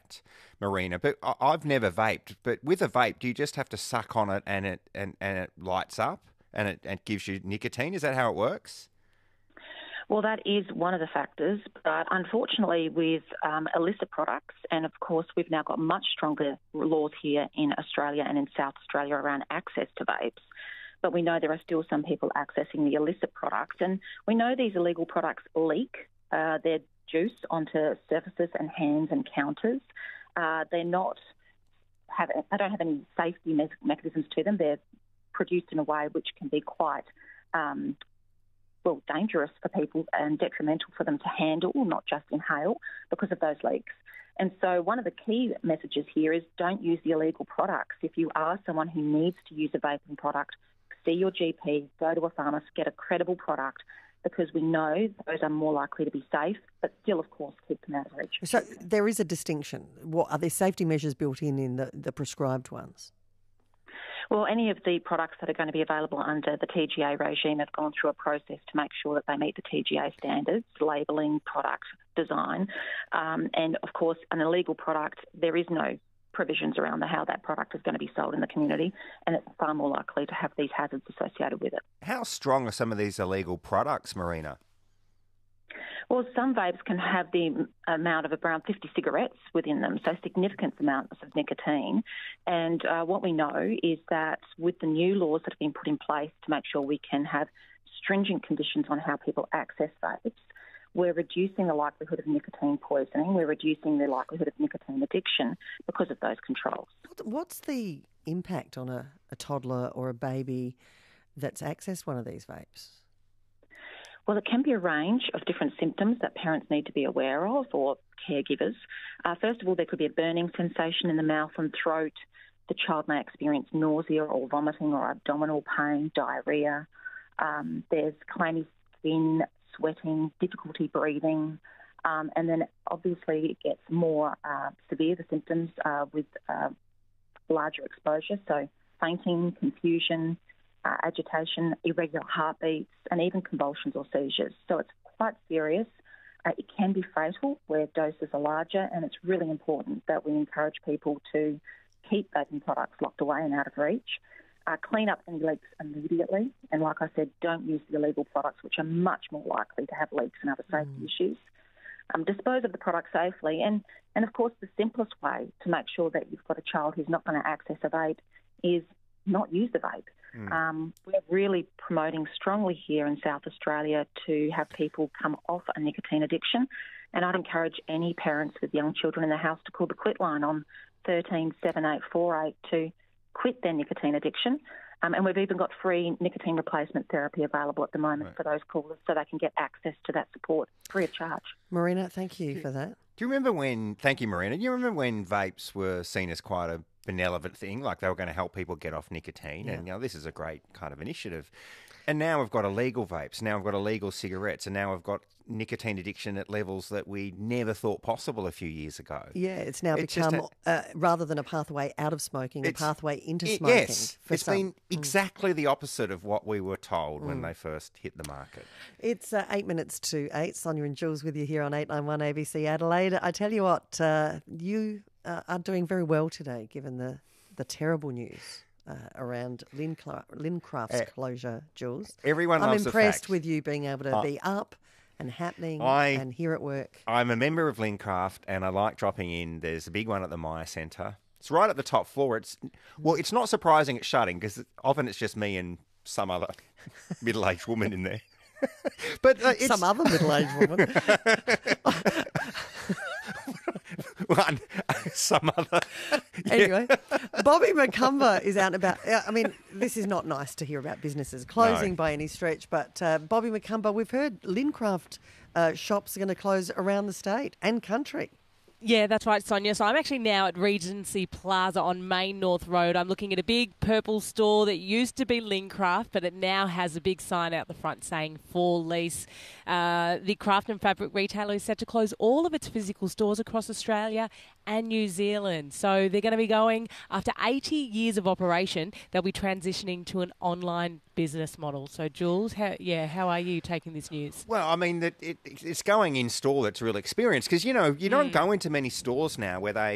that, Marina. But I've never vaped. But with a vape, do you just have to suck on it and it lights up and it gives you nicotine? Is that how it works? Well, that is one of the factors, but unfortunately with illicit products, and of course we've now got much stronger laws here in Australia and in South Australia around access to vapes, but we know there are still some people accessing the illicit products, and we know these illegal products leak their juice onto surfaces and hands and counters. They don't have any safety mechanisms to them. They're produced in a way which can be quite dangerous for people and detrimental for them to handle, not just inhale, because of those leaks. And so one of the key messages here is don't use the illegal products. If you are someone who needs to use a vaping product, see your GP, go to a pharmacist, get a credible product, because we know those are more likely to be safe, but still, of course, keep them out of reach. So there is a distinction. What are there safety measures built in the prescribed ones? Well, any of the products that are going to be available under the TGA regime have gone through a process to make sure that they meet the TGA standards, labelling, product design. And, of course, an illegal product, there is no provisions around how that product is going to be sold in the community, and it's far more likely to have these hazards associated with it. How strong are some of these illegal products, Marina? Well, some vapes can have the amount of around 50 cigarettes within them, so significant amounts of nicotine. And what we know is that with the new laws that have been put in place to make sure we can have stringent conditions on how people access vapes, we're reducing the likelihood of nicotine poisoning, we're reducing the likelihood of nicotine addiction because of those controls. What's the impact on a toddler or a baby that's accessed one of these vapes? Well, it can be a range of different symptoms that parents need to be aware of, or caregivers. First of all, there could be a burning sensation in the mouth and throat. The child may experience nausea or vomiting or abdominal pain, diarrhoea. There's clammy skin, sweating, difficulty breathing. And then obviously it gets more severe, the symptoms, with larger exposure. So fainting, confusion, agitation, irregular heartbeats, and even convulsions or seizures. So it's quite serious. It can be fatal where doses are larger, and it's really important that we encourage people to keep vaping products locked away and out of reach. Clean up any leaks immediately, and like I said, don't use the illegal products, which are much more likely to have leaks and other safety issues. Dispose of the product safely, and of course the simplest way to make sure that you've got a child who's not going to access a vape is not use the vape. We're really promoting strongly here in South Australia to have people come off a nicotine addiction, and I'd encourage any parents with young children in the house to call the Quit line on 13 7848 to quit their nicotine addiction. And we've even got free nicotine replacement therapy available at the moment for those callers, so they can get access to that support free of charge. Marina, thank you for that. Do you remember when, thank you, Marina, do you remember when vapes were seen as quite a benevolent thing, like they were going to help people get off nicotine? Yeah. And, this is a great kind of initiative. And now we've got illegal vapes, now we've got illegal cigarettes, and now we've got nicotine addiction at levels that we never thought possible a few years ago. Yeah, it's now become, rather than a pathway out of smoking, a pathway into smoking. Yes, it's been exactly the opposite of what we were told when they first hit the market. It's 8 minutes to 8. Sonia and Jules with you here on 891 ABC Adelaide. I tell you what, you are doing very well today, given the terrible news around Lincraft's closure, Jules. Everyone I'm loves impressed the fact. with you being able to be up and happening and here at work. I'm a member of Lincraft, and I like dropping in. There's a big one at the Myer Centre. It's right at the top floor. It's not surprising it's shutting, because often it's just me and some other middle-aged woman in there. But some other middle-aged woman. Some other. Anyway, Bobby Macumber is out and about. I mean, this is not nice to hear about businesses closing by any stretch, but Bobby Macumber, we've heard Lincraft shops are going to close around the state and country. Yeah, that's right, Sonia. So I'm actually now at Regency Plaza on Main North Road. I'm looking at a big purple store that used to be Lincraft, but it now has a big sign out the front saying for lease. The craft and fabric retailer is set to close all of its physical stores across Australia and New Zealand. So they're going to be going, after 80 years of operation, they'll be transitioning to an online business model. So, Jules, how are you taking this news? Well, I mean, it's going in store that's a real experience, because, you don't go into many stores now where they